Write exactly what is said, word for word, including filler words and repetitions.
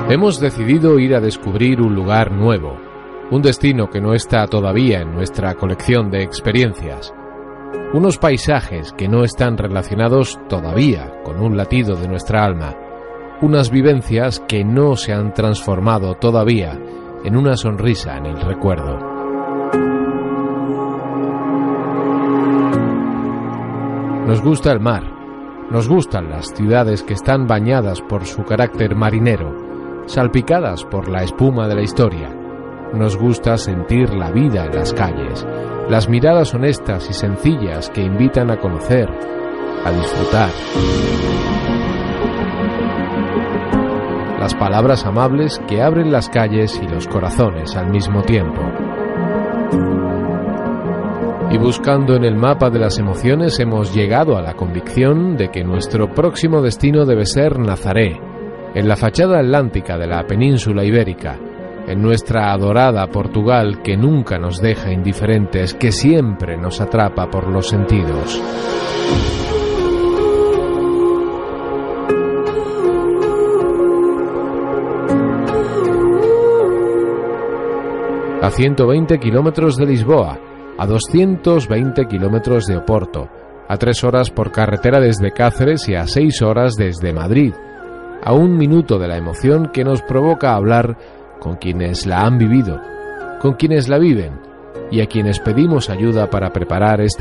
Hemos decidido ir a descubrir un lugar nuevo, un destino que no está todavía en nuestra colección de experiencias, unos paisajes que no están relacionados todavía con un latido de nuestra alma, unas vivencias que no se han transformado todavía en una sonrisa en el recuerdo. Nos gusta el mar, nos gustan las ciudades que están bañadas por su carácter marinero, salpicadas por la espuma de la historia. Nos gusta sentir la vida en las calles, las miradas honestas y sencillas que invitan a conocer, a disfrutar. Las palabras amables que abren las calles y los corazones al mismo tiempo. Y buscando en el mapa de las emociones hemos llegado a la convicción de que nuestro próximo destino debe ser Nazaré, en la fachada atlántica de la península ibérica, en nuestra adorada Portugal que nunca nos deja indiferentes, que siempre nos atrapa por los sentidos. A ciento veinte kilómetros de Lisboa, a doscientos veinte kilómetros de Oporto, a tres horas por carretera desde Cáceres y a seis horas desde Madrid, a un minuto de la emoción que nos provoca hablar con quienes la han vivido, con quienes la viven y a quienes pedimos ayuda para preparar esta